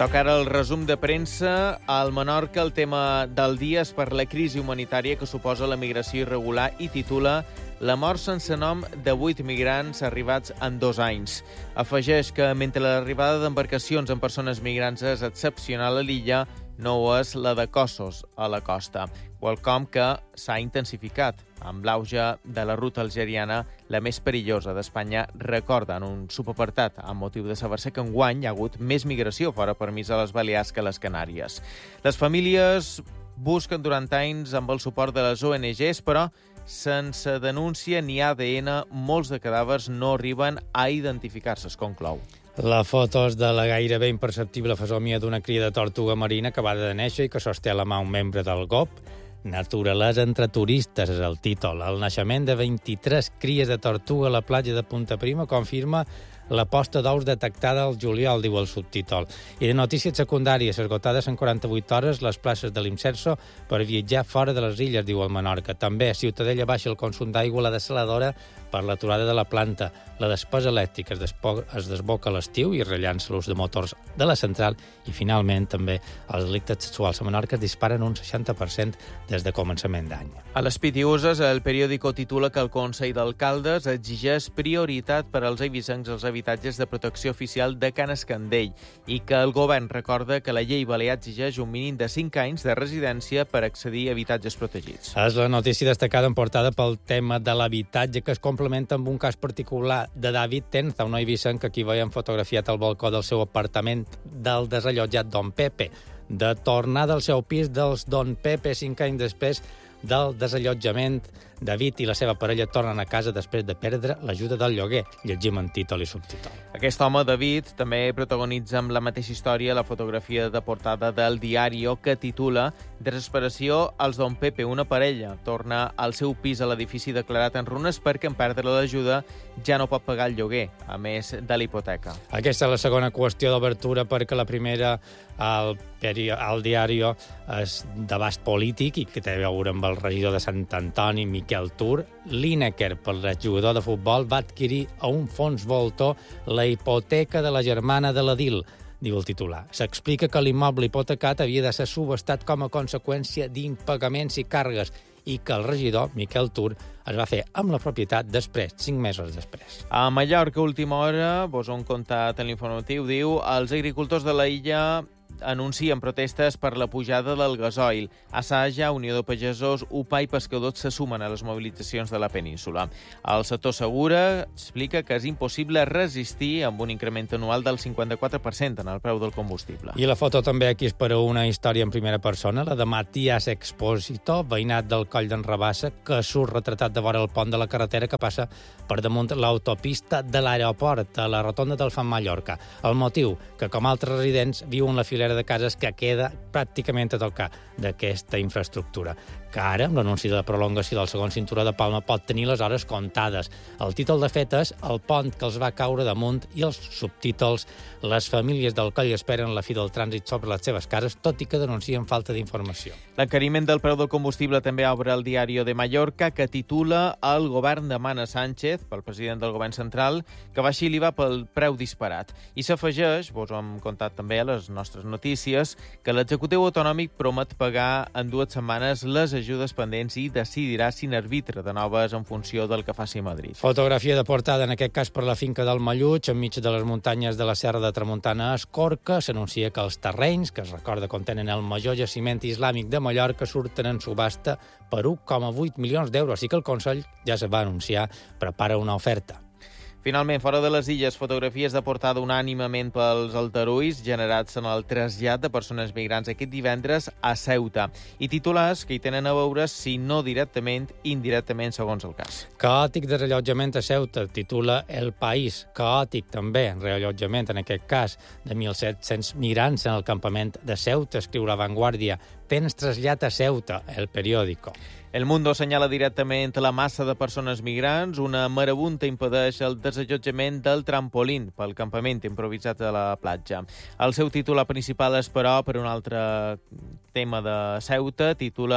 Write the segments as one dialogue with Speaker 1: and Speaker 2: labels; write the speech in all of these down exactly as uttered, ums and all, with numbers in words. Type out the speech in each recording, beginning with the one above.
Speaker 1: Toca ara el resum de premsa. Al Menorca el tema del dia és per la crisi humanitària que suposa la migració irregular i titula La mort sense nom de vuit migrants arribats en dos anys. Afegeix que mentre l'arribada d'embarcacions amb persones migrants és excepcional a l'illa, no ho és la de cossos a la costa, quelcom que s'ha intensificat amb l'auge de la ruta algeriana, la més perillosa d'Espanya, recorda en un subapartat amb motiu de saber-se que enguany hi ha hagut més migració fora permís a les Balears que a les Canàries. Les famílies busquen durant anys amb el suport de les O N Ges, però sense denúncia ni A D N, molts de cadàvers no arriben a identificar-se, es conclou.
Speaker 2: La foto és de la gairebé imperceptible fesomia d'una cria de tortuga marina acabada de néixer i que sosté a la mà un membre del G O P. Naturalesa entre turistes és el títol. El naixement de vint-i-tres cries de tortuga a la platja de Punta Prima confirma la posta d'ous detectada al juliol, diu el subtítol. I de notícies secundàries, esgotades en quaranta-vuit hores les places de l'Imserso per viatjar fora de les illes, diu el Menorca. També a Ciutadella baixa el consum d'aigua a la dessaladora per l'aturada de la planta. La despesa elèctrica es, despo es desboca a l'estiu i rellança l'ús de motors de la central. I, finalment, també els delictes sexuals a Menorca es disparen un seixanta per cent des de començament d'any.
Speaker 1: A les Pitiuses, el periòdico titula que el Consell d'Alcaldes exigeix prioritat per als eivissencs als habitatges de protecció oficial de Can Escandell i que el govern recorda que la llei balear exigeix un mínim de cinc anys de residència per accedir a habitatges protegits.
Speaker 2: És la notícia destacada en portada pel tema de l'habitatge, que es complementa amb un cas particular de David Tenza, un noi eivissenc que aquí veiem fotografiat al balcó del seu apartament del desallotjat Don Pepe. De tornar del seu pis dels Don Pepe cinc anys després del desallotjament, David i la seva parella tornen a casa després de perdre l'ajuda del lloguer. Llegim en títol i subtítol.
Speaker 1: Aquest home, David, també protagonitza amb la mateixa història la fotografia de portada del Diario que titula Desesperació als Don Pepe. Una parella torna al seu pis a l'edifici declarat en runes perquè en perdre l'ajuda ja no pot pagar el lloguer, a més de la hipoteca.
Speaker 2: Aquesta és la segona qüestió d'obertura perquè la primera al, al Diario és d'abast polític i que té a veure amb el regidor de Sant Antoni, Miquel Tur. Lineker, per l'exjugador de futbol, va adquirir a un fons voltor la hipoteca de la germana de l'Edil, diu el titular. S'explica que l'immoble hipotecat havia de ser subestat com a conseqüència d'impagaments i càrregues i que el regidor, Miquel Tur, es va fer amb la propietat després, cinc mesos després.
Speaker 1: A Mallorca, última hora, vos ho hem contat en l'informatiu, diu els agricultors de la illa anuncien protestes per la pujada del gasoil. Assaja, Unió de Pagesos, U P A i Pescadors se sumen a les mobilitzacions de la península. El sector Segura explica que és impossible resistir amb un increment anual del cinquanta-quatre per cent en el preu del combustible.
Speaker 2: I la foto també aquí és per a una història en primera persona, la de Matías Expósito, veïnat del Coll d'en Rabassa, que surt retratat de vora el pont de la carretera que passa per damunt l'autopista de l'aeroport, a la rotonda del Fan Mallorca. El motiu, que com altres residents viu en la filera de cases que queda pràcticament a tocar d'aquesta infraestructura, que ara, amb l'anunci de la prolongació del segon cinturó de Palma, pot tenir les hores comptades. El títol de fet és El pont que els va caure damunt i els subtítols Les famílies del Coll esperen la fi del trànsit sobre les seves cases, tot i que denuncien falta d'informació.
Speaker 1: L'encariment del preu del combustible també obre el Diario de Mallorca, que titula El govern demana a Sánchez, pel president del govern central, que baixi l'I V A pel preu disparat. I s'afegeix, vos ho hem contat també a les nostres notícies, que l'executiu autonòmic promet pagar en dues setmanes les ajudes pendents i decidirà si n'arbitra de noves en funció del que faci Madrid.
Speaker 2: Fotografia de portada, en aquest cas per la finca del Malluig, enmig de les muntanyes de la Serra de Tramuntana a Escorca. S'anuncia que els terrenys, que es recorda contenen el major jaciment islàmic de Mallorca, surten en subhasta per un coma vuit milions d'euros i que el Consell ja se va anunciar, prepara una oferta.
Speaker 1: Finalment, fora de les illes, fotografies de portada unànimament pels aldarulls generats en el trasllat de persones migrants aquest divendres a Ceuta i titulars que hi tenen a veure, si no directament, indirectament, segons el cas.
Speaker 2: Caòtic de reallotjament a Ceuta, titula El País. Caòtic també, en reallotjament, en aquest cas, de mil set-cents migrants en el campament de Ceuta, escriu La Vanguardia. Tens trasllat a Ceuta, El Periódico.
Speaker 1: El Mundo assenyala directament la massa de persones migrants. Una marabunta impedeix el desallotjament del trampolín pel campament improvisat a la platja. El seu títol principal és, però, per un altre tema de Ceuta, titula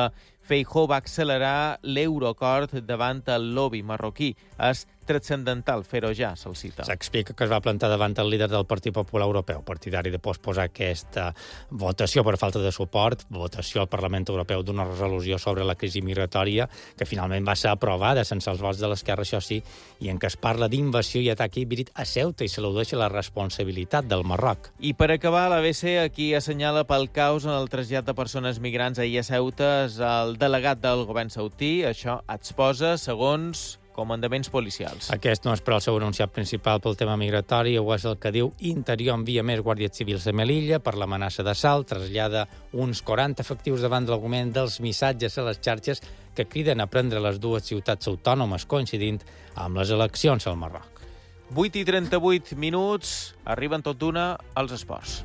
Speaker 1: Feijóo va accelerar l'euroacord davant el lobby marroquí. És transcendental fer-ho ja, se'l cita.
Speaker 2: S'explica que es va plantar davant el líder del Partit Popular Europeu, partidari de posposar aquesta votació per falta de suport, votació al Parlament Europeu d'una resolució sobre la crisi migratòria, que finalment va ser aprovada sense els vots de l'esquerra, això sí, i en què es parla d'invasió i atac híbrid a Ceuta i se l'al·ludeix la responsabilitat del Marroc.
Speaker 1: I per acabar, l'A B C aquí assenyala pel caos en el trasllat de persones migrants ahir a Ceuta és el delegat del govern sautí. Això exposa, segons comandaments policials.
Speaker 2: Aquest no és però el seu anunciat principal pel tema migratori, o és el que diu Interior envia més guàrdies civils a Melilla per l'amenaça d'assalt, trasllada uns quaranta efectius davant de l'augment dels missatges a les xarxes que criden a prendre les dues ciutats autònomes coincidint amb les eleccions al Marroc.
Speaker 1: vuit i trenta-vuit minuts, arriben tot d'una als esports.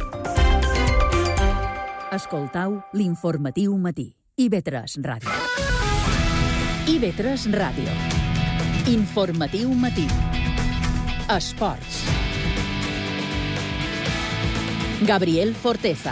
Speaker 3: Escoltau l'informatiu matí. I V tres Ràdio. I V tres Ràdio. Informatiu matí. Esports. Gabriel Forteza.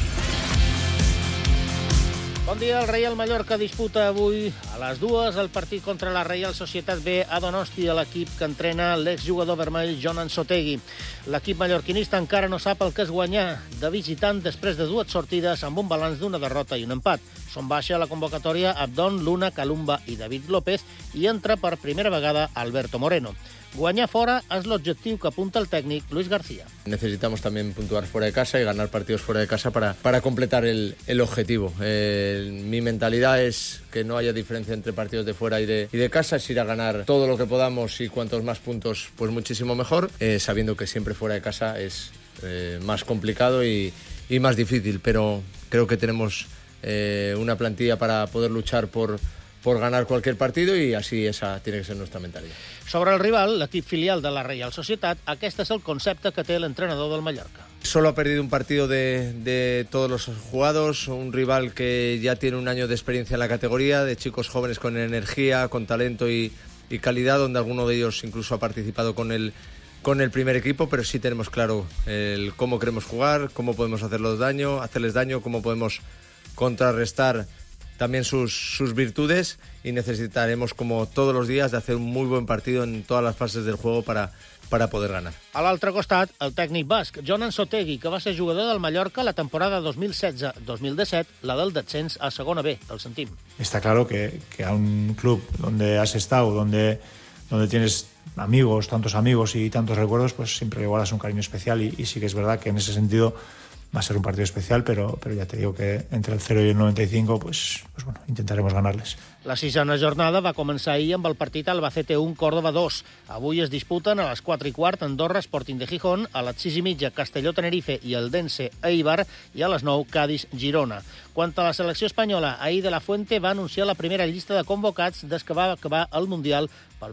Speaker 4: Bon dia, el Reial Mallorca disputa avui a les dues el partit contra la Reial Societat B a Donosti, a l'equip que entrena l'exjugador vermell Jonan Sotegui. L'equip mallorquinista encara no sap el que és guanyar de visitant després de dues sortides amb un balanç d'una derrota i un empat. Són baixa a la convocatòria Abdon, Luna, Calumba i David López i entra per primera vegada Alberto Moreno. Guanyar fora es l'objectiu que apunta el técnico Luis García.
Speaker 5: Necesitamos también puntuar fuera de casa y ganar partidos fuera de casa para, para completar el, el objetivo. Eh, mi mentalidad es que no haya diferencia entre partidos de fuera y de, y de casa, es ir a ganar todo lo que podamos y cuantos más puntos, pues muchísimo mejor, eh, sabiendo que siempre fuera de casa es eh, más complicado y, y más difícil, pero creo que tenemos eh, una plantilla para poder luchar por por ganar cualquier partido y así esa tiene que ser nuestra mentalidad.
Speaker 4: Sobre el rival, l'equip filial de la Reial Societat, aquest és el concepte que té l'entrenador del Mallorca.
Speaker 5: Solo ha perdido un partido de, de todos los jugados, un rival que ya tiene un año de experiencia en la categoría, de chicos jóvenes con energía, con talento y, y calidad, donde alguno de ellos incluso ha participado con el, con el primer equipo, pero sí tenemos claro el cómo queremos jugar, cómo podemos hacerles daño, hacerles daño, cómo podemos contrarrestar también sus, sus virtudes, y necesitaremos, como todos los días, de hacer un muy buen partido en todas las fases del juego para, para poder ganar.
Speaker 4: A l'altre costat, el tècnic basc, Jonan Sotegui, que va ser jugador del Mallorca la temporada dos mil setze dos mil disset, la del descens a segona B. El sentim.
Speaker 6: Está claro que, que a un club donde has estado, donde, donde tienes amigos, tantos amigos y tantos recuerdos, pues siempre le guardas un cariño especial, y, y sí que es verdad que en ese sentido va a ser un partido especial, pero, pero ya te digo que entre el cero y el noventa y cinco, pues, pues bueno, intentaremos ganarles.
Speaker 4: La sisena jornada va començar ahir amb el partit Albacete un, Córdoba dos. Avui es disputen a les quatre i quart Andorra, Sporting de Gijón, a les sis i mitja Castelló, Tenerife i el Dense, Eibar, i a les nou Cádiz, Girona. Quant a la selecció espanyola, ahir de la Fuente va anunciar la primera llista de convocats des que va acabar el Mundial pel